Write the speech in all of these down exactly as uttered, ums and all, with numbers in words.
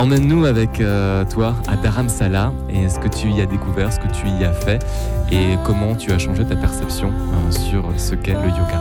Emmène-nous avec euh, toi à Dharamsala et ce que tu y as découvert, ce que tu y as fait et comment tu as changé ta perception euh, sur ce qu'est le yoga.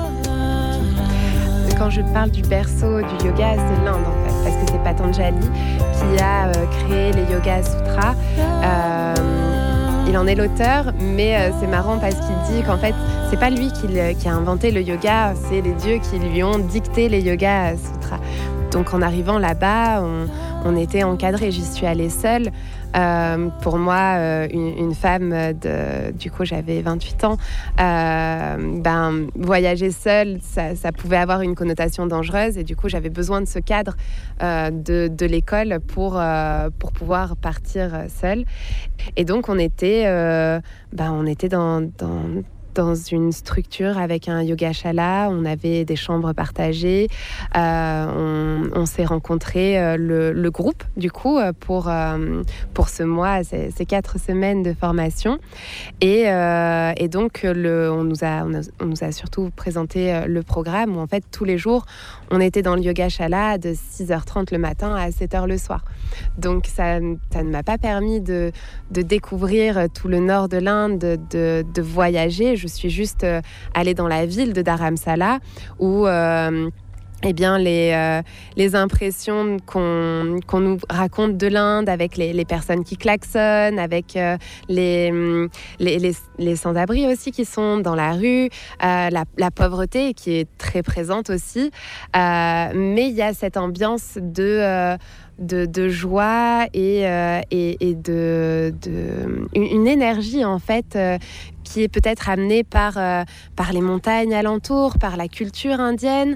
Quand je parle du berceau du yoga, c'est l'Inde en fait, parce que c'est Patanjali qui a euh, créé les Yoga Sutras. Euh, il en est l'auteur, mais euh, c'est marrant parce qu'il dit qu'en fait, c'est pas lui qui, le, qui a inventé le yoga, c'est les dieux qui lui ont dicté les Yoga Sutras. Donc en arrivant là-bas, on, on était encadrés. J'y suis allée seule. Euh, pour moi, euh, une, une femme, de, du coup j'avais vingt-huit ans, euh, ben, voyager seule, ça, ça pouvait avoir une connotation dangereuse et du coup j'avais besoin de ce cadre euh, de, de l'école pour, euh, pour pouvoir partir seule. Et donc on était, euh, ben, on était dans... dans dans une structure avec un yogashala, on avait des chambres partagées, euh, on, on s'est rencontrés, euh, le, le groupe du coup, pour, euh, pour ce mois, ces, ces quatre semaines de formation. Et, euh, et donc, le, on, nous a, on, a, on nous a surtout présenté le programme où en fait, tous les jours, on était dans le yogashala de six heures trente le matin à sept heures le soir. Donc, ça, ça ne m'a pas permis de, de découvrir tout le nord de l'Inde, de, de, de voyager. Je suis juste euh, allée dans la ville de Dharamsala où euh, eh bien, les, euh, les impressions qu'on, qu'on nous raconte de l'Inde avec les, les personnes qui klaxonnent, avec euh, les, les, les, les sans-abri aussi qui sont dans la rue, euh, la, la pauvreté qui est très présente aussi. Euh, mais il y a cette ambiance de... Euh, De, de joie et, euh, et, et de, de une, une énergie en fait euh, qui est peut-être amenée par, euh, par les montagnes alentours, par la culture indienne.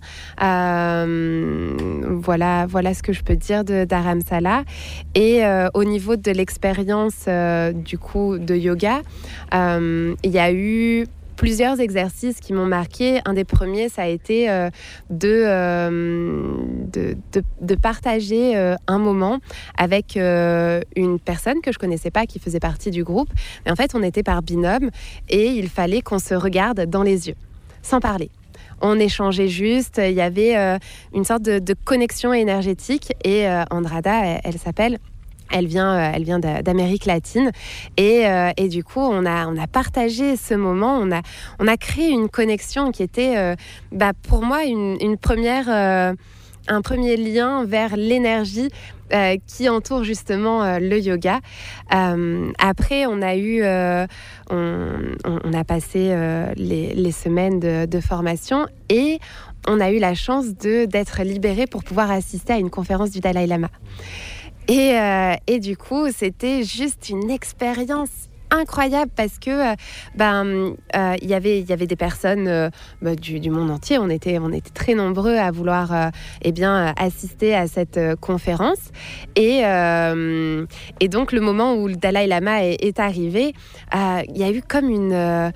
Euh, voilà, voilà ce que je peux dire de Dharamsala. Et euh, au niveau de l'expérience euh, du coup de yoga, euh, il y a eu plusieurs exercices qui m'ont marqué. Un des premiers, ça a été euh, de, euh, de, de, de partager euh, un moment avec euh, une personne que je ne connaissais pas, qui faisait partie du groupe. Mais en fait, on était par binôme et il fallait qu'on se regarde dans les yeux, sans parler. On échangeait juste, il y avait euh, une sorte de, de connexion énergétique. Et euh, Andrada, elle, elle s'appelle... Elle vient, elle vient d'Amérique latine et, euh, et du coup on a, on a partagé ce moment, on a, on a créé une connexion qui était euh, bah, pour moi une, une première, euh, un premier lien vers l'énergie euh, qui entoure justement euh, le yoga. Euh, après on a eu, euh, on, on a passé euh, les, les semaines de, de formation et on a eu la chance de, d'être libérés pour pouvoir assister à une conférence du Dalai Lama. Et, euh, et du coup, c'était juste une expérience incroyable parce que euh, ben euh, y avait il y avait des personnes euh, bah, du, du monde entier. On était on était très nombreux à vouloir euh, eh bien assister à cette euh, conférence. Et euh, et donc le moment où le Dalai Lama est, est arrivé, euh, il y a eu comme une euh,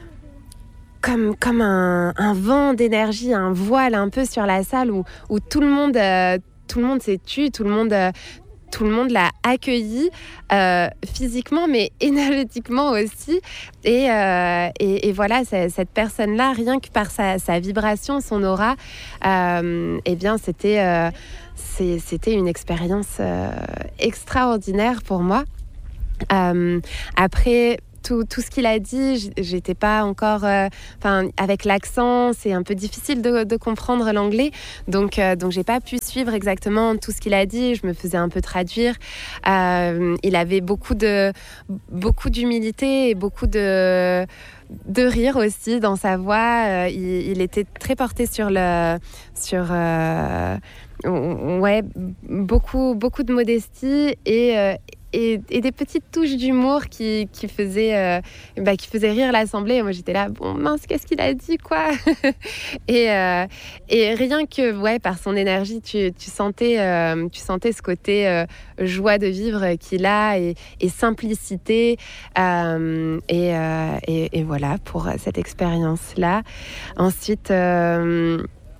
Comme, comme un, un vent d'énergie, un voile un peu sur la salle où, où tout le monde, euh, tout le monde s'est tu, tout le monde, euh, tout le monde l'a accueilli euh, physiquement, mais énergétiquement aussi. Et, euh, et, et voilà, cette personne-là, rien que par sa, sa vibration, son aura, euh, eh bien, c'était, euh, c'est, c'était une expérience euh, extraordinaire pour moi. Euh, après... Tout, tout ce qu'il a dit, j'étais pas encore... Enfin, euh, avec l'accent, c'est un peu difficile de, de comprendre l'anglais. Donc, euh, donc, j'ai pas pu suivre exactement tout ce qu'il a dit. Je me faisais un peu traduire. Euh, il avait beaucoup, de, beaucoup d'humilité et beaucoup de... de rire aussi dans sa voix. Euh, il, il était très porté sur le... Sur, euh, ouais, beaucoup, beaucoup de modestie et... Euh, Et, et des petites touches d'humour qui, qui, faisaient, euh, bah, qui faisaient rire l'assemblée. Et moi, j'étais là, bon, mince, qu'est-ce qu'il a dit, quoi. et, euh, et rien que, ouais, par son énergie, tu, tu, sentais, euh, tu sentais ce côté euh, joie de vivre qu'il a et, et simplicité. Euh, et, euh, et, et voilà, pour cette expérience-là. Ensuite... Euh,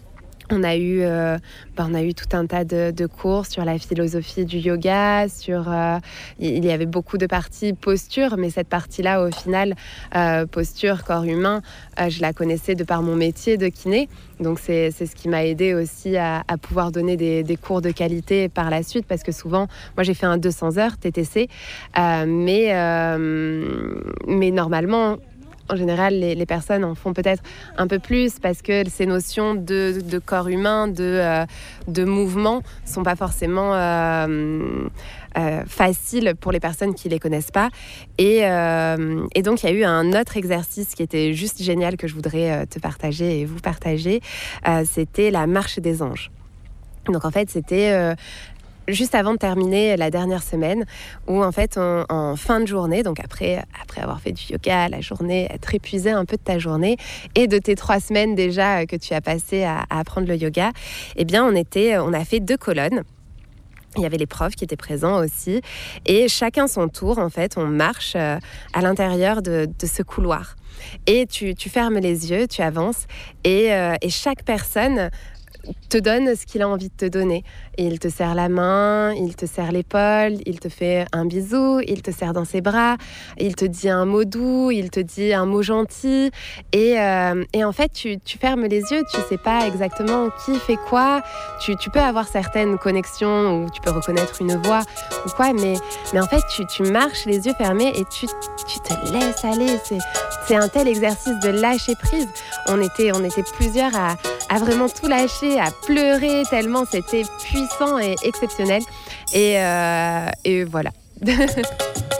On a eu, euh, ben on a eu tout un tas de, de cours sur la philosophie du yoga, sur, euh, il y avait beaucoup de parties posture, mais cette partie-là, au final, euh, posture, corps humain, euh, je la connaissais de par mon métier de kiné. Donc c'est, c'est ce qui m'a aidé aussi à, à pouvoir donner des, des cours de qualité par la suite, parce que souvent, moi j'ai fait un deux cents heures T T C, euh, mais, euh, mais normalement, en général, les, les personnes en font peut-être un peu plus parce que ces notions de, de corps humain, de, euh, de mouvement, ne sont pas forcément euh, euh, faciles pour les personnes qui ne les connaissent pas. Et, euh, et donc, il y a eu un autre exercice qui était juste génial que je voudrais te partager et vous partager. Euh, c'était la marche des anges. Donc, en fait, c'était... Euh, juste avant de terminer la dernière semaine, où en fait, on, en fin de journée, donc après, après avoir fait du yoga, la journée, être épuisé un peu de ta journée et de tes trois semaines déjà que tu as passé à, à apprendre le yoga, eh bien, on était, on a fait deux colonnes. Il y avait les profs qui étaient présents aussi. Et chacun son tour, en fait, on marche à l'intérieur de, de ce couloir. Et tu, tu fermes les yeux, tu avances, et, euh, et chaque personne te donne ce qu'il a envie de te donner. Il te serre la main, il te serre l'épaule, il te fait un bisou, il te serre dans ses bras, il te dit un mot doux, il te dit un mot gentil. Et, euh, et en fait, tu, tu fermes les yeux, tu sais pas exactement qui fait quoi. Tu, tu peux avoir certaines connexions ou tu peux reconnaître une voix ou quoi, mais, mais en fait, tu, tu marches les yeux fermés et tu, tu te laisses aller. C'est, c'est un tel exercice de lâcher prise. On était, on était plusieurs à, à vraiment tout lâcher, à pleurer tellement c'était puissant et exceptionnel. Et, euh, et voilà.